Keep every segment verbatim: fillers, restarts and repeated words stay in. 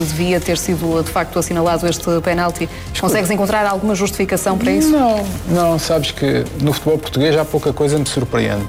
devia ter sido, de facto, assinalado este penalti. Consegues encontrar alguma justificação para isso? Não, não, sabes que no futebol português há pouca coisa me surpreende.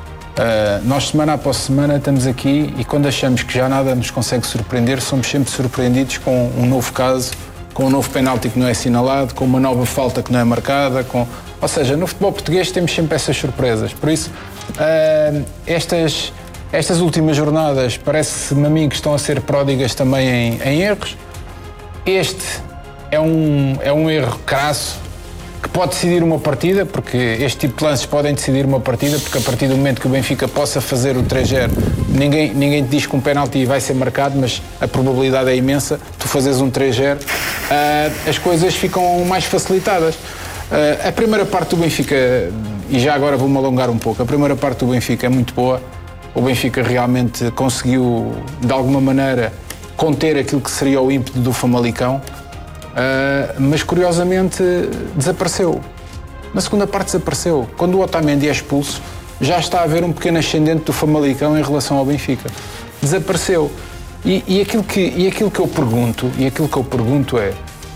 Uh, nós, semana após semana, estamos aqui e quando achamos que já nada nos consegue surpreender, somos sempre surpreendidos com um novo caso, com um novo penalti que não é assinalado, com uma nova falta que não é marcada, com... Ou seja, no futebol português temos sempre essas surpresas. Por isso, uh, estas, estas últimas jornadas parece-me a mim que estão a ser pródigas também em, em erros. Este é um, é um erro crasso que pode decidir uma partida, porque este tipo de lances podem decidir uma partida, porque a partir do momento que o Benfica possa fazer o três zero, ninguém, ninguém te diz que um penalti vai ser marcado, mas a probabilidade é imensa. Tu fazes um três zero, uh, as coisas ficam mais facilitadas. Uh, a primeira parte do Benfica, e já agora vou-me alongar um pouco, a primeira parte do Benfica é muito boa. O Benfica realmente conseguiu, de alguma maneira, conter aquilo que seria o ímpeto do Famalicão. Uh, mas curiosamente desapareceu. Na segunda parte desapareceu. Quando o Otamendi é expulso, já está a haver um pequeno ascendente do Famalicão em relação ao Benfica. Desapareceu. E, e, aquilo, que, e aquilo que eu pergunto, e aquilo que eu pergunto é,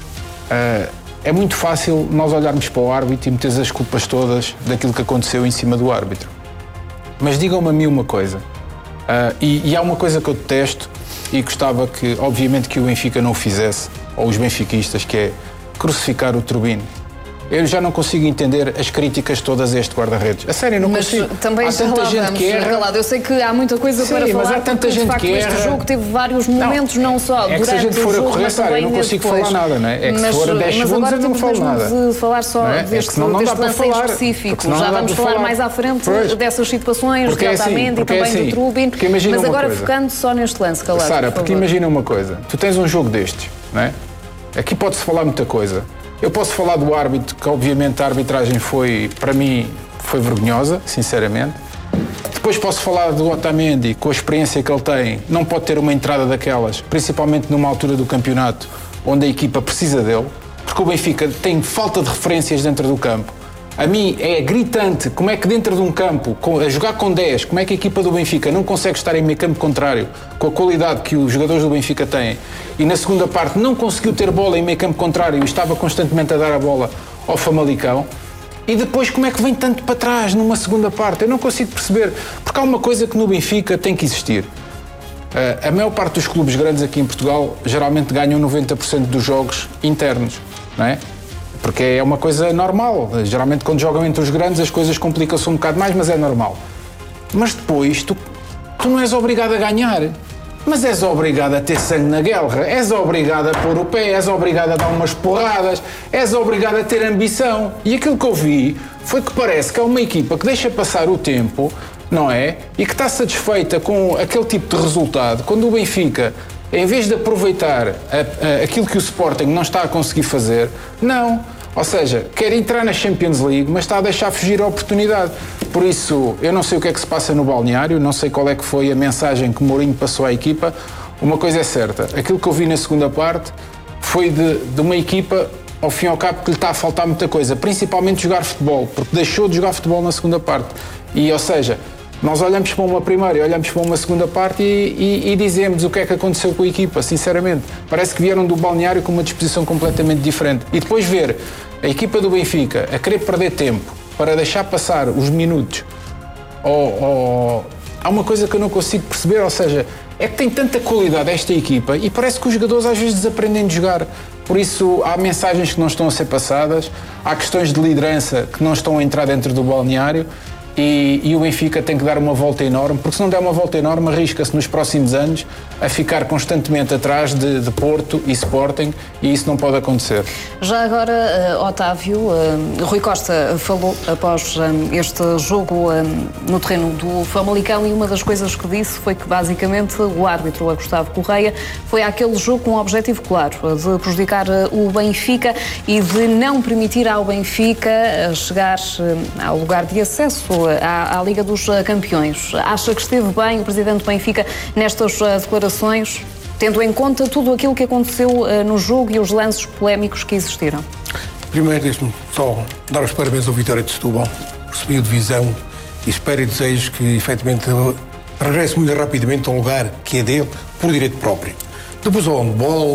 uh, é muito fácil nós olharmos para o árbitro e meter as culpas todas daquilo que aconteceu em cima do árbitro. Mas digam-me a mim uma coisa, uh, e, e há uma coisa que eu detesto e gostava que, obviamente, que o Benfica não o fizesse, ou os benfiquistas, que é crucificar o Turbino. Eu já não consigo entender as críticas todas a este guarda-redes. A sério, não mas consigo. Também há tanta gente vamos, que erra. Calado. Eu sei que há muita coisa Sim, para falar, mas há tanta porque, gente de facto, que este erra. jogo teve vários momentos, não, não só é durante que se a gente for o jogo, a correr, mas Sara, também eu não consigo depois. falar nada, não é? É que mas, se for a dez mas segundos agora eu não falo nada. de falar só é? deste, é que não deste dá lance para falar, específico. Já vamos falar. falar mais à frente pois. dessas situações, de Otamendi e também assim, do Trubin. Mas agora coisa. focando só neste lance, Calado. Sara, porque favor. imagina uma coisa. Tu tens um jogo destes, não é? Aqui pode-se falar muita coisa. Eu posso falar do árbitro, que obviamente a arbitragem foi, para mim, foi vergonhosa, sinceramente. Depois posso falar do Otamendi, com a experiência que ele tem, não pode ter uma entrada daquelas, principalmente numa altura do campeonato, onde a equipa precisa dele, porque o Benfica tem falta de referências dentro do campo. A mim é gritante como é que dentro de um campo, a jogar com dez, como é que a equipa do Benfica não consegue estar em meio campo contrário, com a qualidade que os jogadores do Benfica têm, e na segunda parte não conseguiu ter bola em meio campo contrário e estava constantemente a dar a bola ao Famalicão. E depois como é que vem tanto para trás numa segunda parte? Eu não consigo perceber, porque há uma coisa que no Benfica tem que existir. A maior parte dos clubes grandes aqui em Portugal geralmente ganham noventa por cento dos jogos internos, não é? Porque é uma coisa normal. Geralmente quando jogam entre os grandes as coisas complicam-se um bocado mais, mas é normal. Mas depois tu, tu não és obrigado a ganhar, mas és obrigado a ter sangue na guerra, és obrigado a pôr o pé, és obrigado a dar umas porradas, és obrigado a ter ambição. E aquilo que eu vi foi que parece que é uma equipa que deixa passar o tempo, não é? E que está satisfeita com aquele tipo de resultado, quando o Benfica, em vez de aproveitar a, a, aquilo que o Sporting não está a conseguir fazer, não. Ou seja, quer entrar na Champions League, mas está a deixar fugir a oportunidade. Por isso, eu não sei o que é que se passa no balneário, não sei qual é que foi a mensagem que Mourinho passou à equipa. Uma coisa é certa, aquilo que eu vi na segunda parte foi de, de uma equipa, ao fim e ao cabo, que lhe está a faltar muita coisa, principalmente jogar futebol, porque deixou de jogar futebol na segunda parte. E, ou seja, nós olhamos para uma primeira e olhamos para uma segunda parte e, e, e dizemos o que é que aconteceu com a equipa, sinceramente. Parece que vieram do balneário com uma disposição completamente diferente. E depois ver a equipa do Benfica a querer perder tempo para deixar passar os minutos, ou, ou... há uma coisa que eu não consigo perceber, ou seja, é que tem tanta qualidade esta equipa e parece que os jogadores às vezes desaprendem de jogar. Por isso há mensagens que não estão a ser passadas, há questões de liderança que não estão a entrar dentro do balneário. E, e o Benfica tem que dar uma volta enorme, porque se não der uma volta enorme arrisca-se nos próximos anos a ficar constantemente atrás de, de Porto e Sporting, e isso não pode acontecer. Já agora, uh, Otávio, uh, Rui Costa falou após um, este jogo um, no terreno do Famalicão, e uma das coisas que disse foi que basicamente o árbitro, a Gustavo Correia, foi àquele jogo com um objetivo claro, de prejudicar uh, o Benfica e de não permitir ao Benfica chegar uh, ao lugar de acesso À, à Liga dos Campeões. Acha que esteve bem o presidente do Benfica nestas uh, declarações, tendo em conta tudo aquilo que aconteceu uh, no jogo e os lances polémicos que existiram? Primeiro, deixe-me só dar os parabéns ao Vitória de Setúbal por subir a divisão, e espero e desejo que, efetivamente, regresse muito rapidamente a um lugar que é dele por direito próprio. Depois o handball,